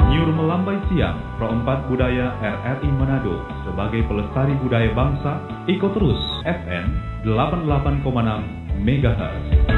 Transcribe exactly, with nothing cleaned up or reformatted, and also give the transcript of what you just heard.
Nyur Melambai Siang, Pro empat Budaya R R I Manado sebagai pelestari budaya bangsa, ikut terus F M delapan puluh delapan koma enam megahertz.